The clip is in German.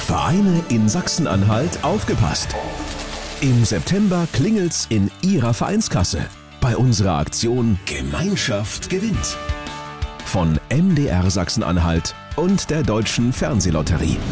Vereine in Sachsen-Anhalt, aufgepasst! Im September klingelt's in Ihrer Vereinskasse bei unserer Aktion Gemeinschaft gewinnt. Von MDR Sachsen-Anhalt und der Deutschen Fernsehlotterie.